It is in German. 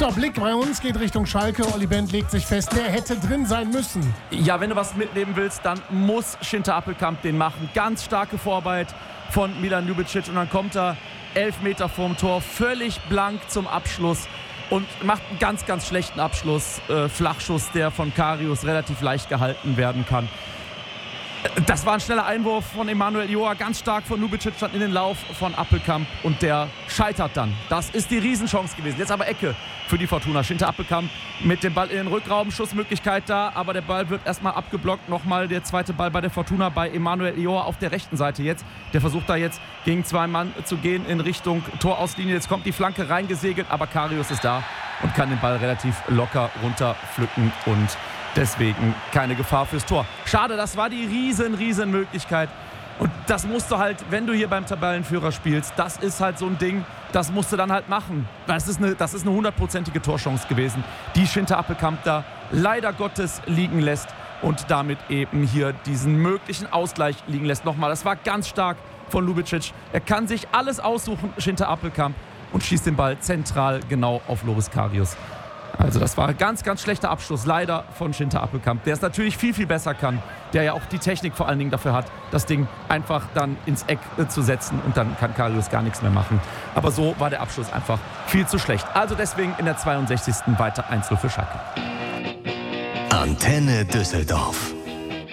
So, Blick bei uns geht Richtung Schalke. Olli Bent legt sich fest, der hätte drin sein müssen. Ja, wenn du was mitnehmen willst, dann muss Schinter Appelkamp den machen. Ganz starke Vorarbeit von Milan Ljubicic und dann kommt er 11 Meter vorm Tor, völlig blank zum Abschluss und macht einen ganz, ganz schlechten Abschluss. Flachschuss, der von Karius relativ leicht gehalten werden kann. Das war ein schneller Einwurf von Emanuel Joa, ganz stark von Ljubicic, dann in den Lauf von Appelkamp und der scheitert dann. Das ist die Riesenchance gewesen. Jetzt aber Ecke für die Fortuna. Schinter Appelkamp mit dem Ball in den Rückraum, Schussmöglichkeit da, aber der Ball wird erstmal abgeblockt. Nochmal der zweite Ball bei der Fortuna bei Emanuel Joa auf der rechten Seite jetzt. Der versucht da jetzt gegen 2 Mann zu gehen in Richtung Torauslinie. Jetzt kommt die Flanke reingesegelt, aber Karius ist da und kann den Ball relativ locker runterpflücken und deswegen keine Gefahr fürs Tor. Schade, das war die riesen Möglichkeit. Und das musst du halt, wenn du hier beim Tabellenführer spielst, das ist halt so ein Ding, das musst du dann halt machen. Das ist eine 100%ige Torchance gewesen, die Schinter Appelkamp da leider Gottes liegen lässt und damit eben hier diesen möglichen Ausgleich liegen lässt. Nochmal, das war ganz stark von Ljubicic. Er kann sich alles aussuchen, Schinter Appelkamp, und schießt den Ball zentral genau auf Loris Karius. Also das war ein ganz, ganz schlechter Abschluss, leider von Schinter Appelkamp, der es natürlich viel besser kann, der ja auch die Technik vor allen Dingen dafür hat, das Ding einfach dann ins Eck zu setzen und dann kann Karius gar nichts mehr machen. Aber so war der Abschluss einfach viel zu schlecht. Also deswegen in der 62. weiter 1-0 für Schalke. Antenne Düsseldorf.